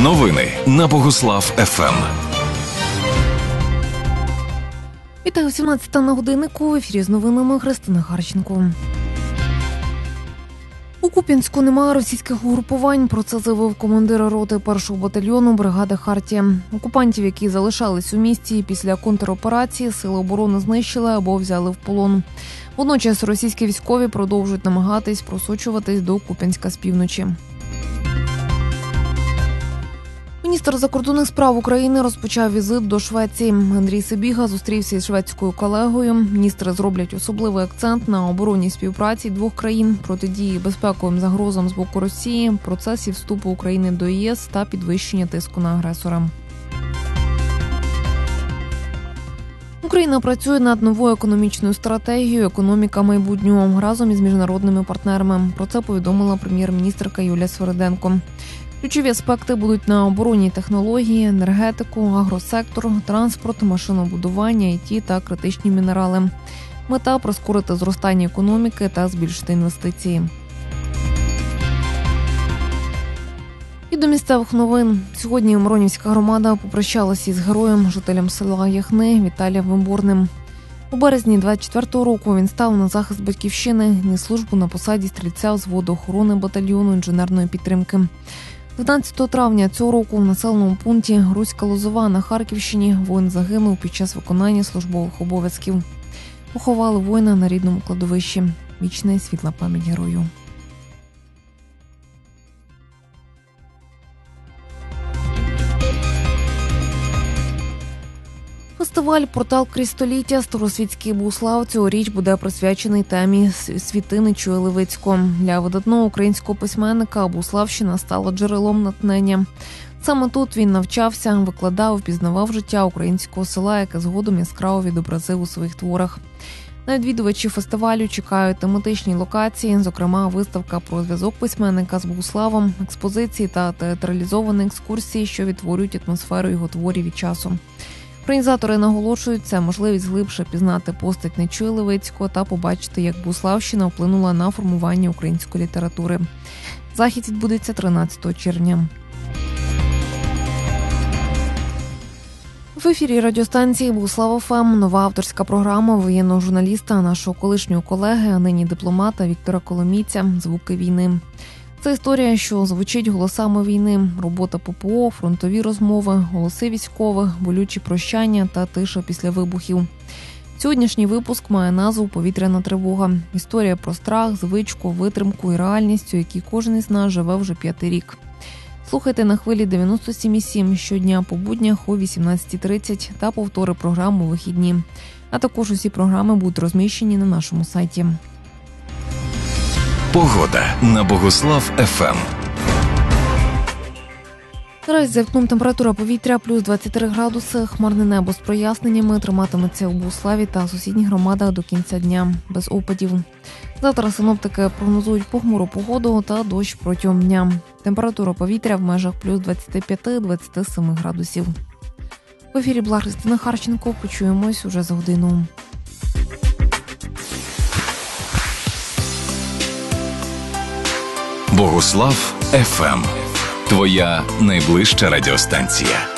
Новини на Богослав ФМ. Вітаю, 17 на годиннику. В ефірі з новинами Христина Харченко. У Куп'янську немає російських угрупувань. Про це заявив командир роти 1-го батальйону бригади «Хартія». Окупантів, які залишались у місті після контроперації, сили оборони знищили або взяли в полон. Водночас російські військові продовжують намагатись просочуватись до Куп'янська з півночі. Міністр закордонних справ України розпочав візит до Швеції. Андрій Сибіга зустрівся із шведською колегою. Міністри зроблять особливий акцент на оборонній співпраці двох країн, протидії безпековим загрозам з боку Росії, процесі вступу України до ЄС та підвищення тиску на агресора. Україна працює над новою економічною стратегією «Економіка майбутнього» разом із міжнародними партнерами. Про це повідомила прем'єр-міністерка Юлія Свериденко. Ключові аспекти будуть на оборонні технології, енергетику, агросектор, транспорт, машинобудування, ІТ та критичні мінерали. Мета – прискорити зростання економіки та збільшити інвестиції. І до місцевих новин. Сьогодні Миронівська громада попрощалася із героєм, жителем села Яхни Віталієм Вимбурним. У березні 24-го року він став на захист батьківщини, ніс службу на посаді стрільця взводу охорони батальйону інженерної підтримки. 12 травня цього року в населеному пункті Руська Лозова на Харківщині воїн загинув під час виконання службових обов'язків. Поховали воїна на рідному кладовищі. Вічна і світла пам'ять герою. Фестиваль «Портал крізь століття. Старосвітський Богуслав» цьогоріч буде присвячений темі Світиничу Левицького. Для видатного українського письменника Богуславщина стала джерелом натхнення. Саме тут він навчався, викладав, пізнавав життя українського села, яке згодом яскраво відобразив у своїх творах. На відвідувачів фестивалю чекають тематичні локації, зокрема виставка про зв'язок письменника з Богуславом, експозиції та театралізовані екскурсії, що відтворюють атмосферу його творів і часу. Організатори наголошують, це можливість глибше пізнати постать Нечуя Левицького та побачити, як Богуславщина вплинула на формування української літератури. Захід відбудеться 13 червня. В ефірі радіостанції Богослав ФМ нова авторська програма воєнного журналіста, нашого колишнього колеги, а нині дипломата Віктора Коломійця «Звуки війни». Це історія, що звучить голосами війни, робота ППО, фронтові розмови, голоси військових, болючі прощання та тиша після вибухів. Сьогоднішній випуск має назву «Повітряна тривога». Історія про страх, звичку, витримку і реальність, у якій кожен із нас живе вже 5-й рік. Слухайте на хвилі 97,7 щодня по буднях о 18:30 та повтори програми у вихідні. А також усі програми будуть розміщені на нашому сайті. Погода на Богослав ФМ. Наразі за вікном температура повітря плюс 23 градуси, хмарне небо з проясненнями триматиметься у Богуславі та сусідніх громадах до кінця дня, без опадів. Завтра синоптики прогнозують похмуру погоду та дощ протягом дня. Температура повітря в межах плюс 25-27 градусів. В ефірі була Христина Харченко. Почуємось уже за годину. Богослав ФМ. Твоя найближча радіостанція.